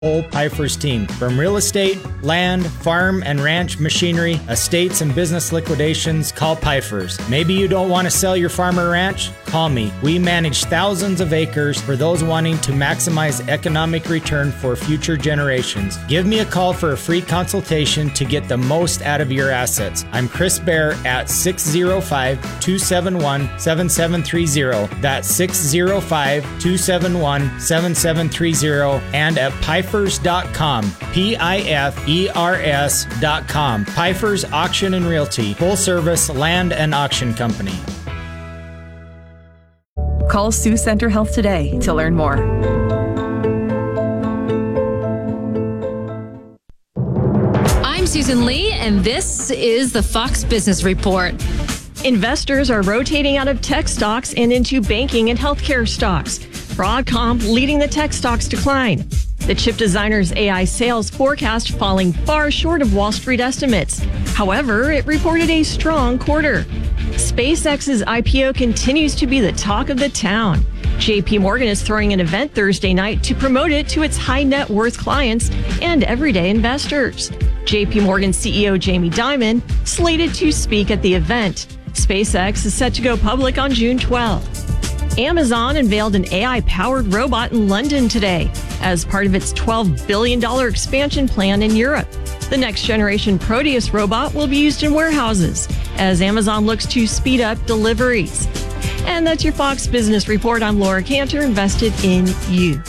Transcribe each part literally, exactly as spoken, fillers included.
whole Pfeiffer's team. From real estate, land, farm, and ranch machinery, estates, and business liquidations, call Pfeiffer's. Maybe you don't want to sell your farm or ranch? Call me. We manage thousands of acres for those wanting to maximize economic return for future generations. Give me a call for a free consultation to get the most out of your assets. I'm Chris Bear at six oh five, two seven one, seven seven three zero. That's six oh five, two seven one, seven seven three zero and at Pfeiffer dot com. P I F E R S dot com. Pfeiffer's Auction and Realty, full service land and auction company. Call Sioux Center Health today to learn more. I'm Susan Lee, and this is the Fox Business Report. Investors are rotating out of tech stocks and into banking and healthcare stocks. Broadcom leading the tech stocks decline. The chip designer's A I sales forecast falling far short of Wall Street estimates. However, it reported a strong quarter. SpaceX's I P O continues to be the talk of the town. J P Morgan is throwing an event Thursday night to promote it to its high net worth clients and everyday investors. J P Morgan C E O Jamie Dimon slated to speak at the event. SpaceX is set to go public on June twelfth. Amazon unveiled an A I-powered robot in London today as part of its twelve billion dollars expansion plan in Europe. The next-generation Proteus robot will be used in warehouses as Amazon looks to speed up deliveries. And that's your Fox Business Report. I'm Laura Cantor, invested in you.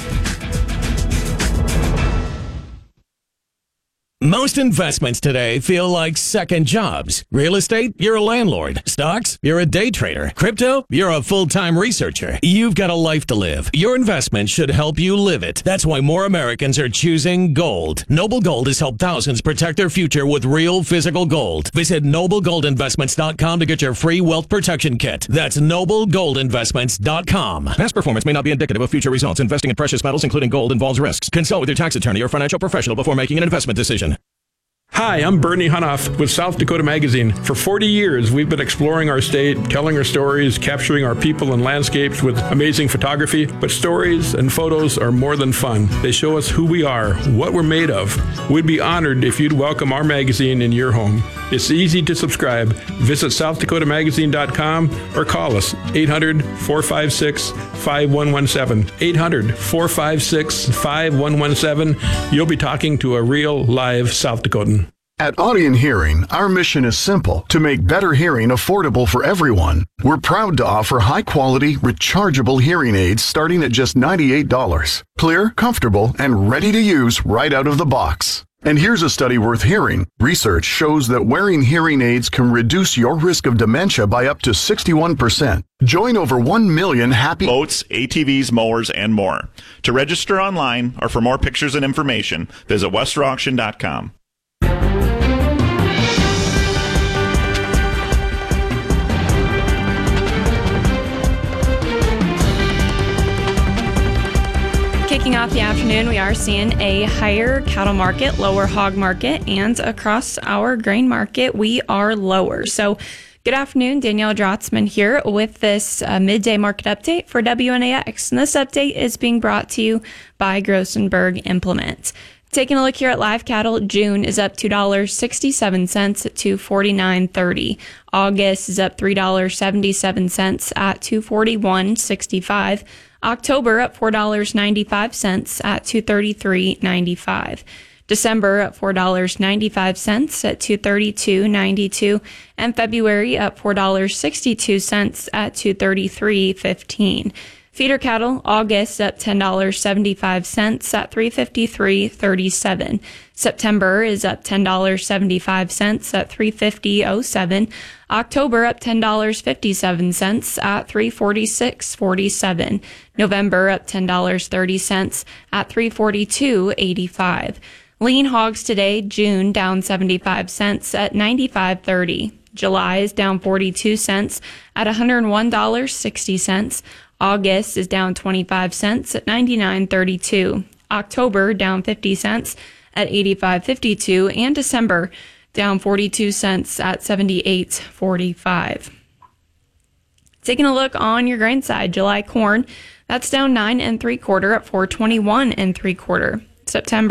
Most investments today feel like second jobs. Real estate, you're a landlord. Stocks, you're a day trader. Crypto, you're a full-time researcher. You've got a life to live. Your investment should help you live it. That's why more Americans are choosing gold. Noble Gold has helped thousands protect their future with real physical gold. Visit noble gold investments dot com to get your free wealth protection kit. That's noble gold investments dot com. Past performance may not be indicative of future results. Investing in precious metals, including gold, involves risks. Consult with your tax attorney or financial professional before making an investment decision. Hi, I'm Bernie Hunoff with South Dakota Magazine. For forty years, we've been exploring our state, telling our stories, capturing our people and landscapes with amazing photography. But stories and photos are more than fun. They show us who we are, what we're made of. We'd be honored if you'd welcome our magazine in your home. It's easy to subscribe. Visit south dakota magazine dot com or call us eight hundred, four five six, five one one seven. eight hundred, four five six, five one one seven. You'll be talking to a real live South Dakotan. At Audion Hearing, our mission is simple: to make better hearing affordable for everyone. We're proud to offer high-quality, rechargeable hearing aids starting at just ninety-eight dollars. Clear, comfortable, and ready to use right out of the box. And here's a study worth hearing. Research shows that wearing hearing aids can reduce your risk of dementia by up to sixty-one percent. Join over one million happy boats, A T Vs, mowers, and more. To register online or for more pictures and information, visit western auction dot com. Kicking off the afternoon, we are seeing a higher cattle market, lower hog market, and across our grain market, we are lower. So good afternoon, Danielle Drotzman here with this uh, midday market update for W N A X. And this update is being brought to you by Grossenberg Implement. Taking a look here at live cattle, June is up two dollars and sixty-seven cents at two forty-nine thirty. August is up three dollars and seventy-seven cents at two forty-one sixty-five. October up four dollars and ninety-five cents at two thirty-three ninety-five. December up four dollars and ninety-five cents at two thirty-two ninety-two. And February up four dollars and sixty-two cents at two thirty-three fifteen. Feeder cattle, August up ten dollars and seventy-five cents at three fifty-three thirty-seven. September is up ten dollars and seventy-five cents at three fifty oh seven. October up ten dollars and fifty-seven cents at three forty-six forty-seven. November up ten dollars and thirty cents at three forty-two eighty-five. Lean hogs today, June down seventy-five cents at ninety-five thirty. July is down forty-two cents at one hundred one dollars and sixty cents. August is down twenty-five cents at ninety-nine thirty-two. October down fifty cents at eighty-five fifty-two. And December down forty-two cents at seventy-eight forty-five. Taking a look on your grain side, July corn, that's down nine and three quarter at four twenty-one and three quarter. September.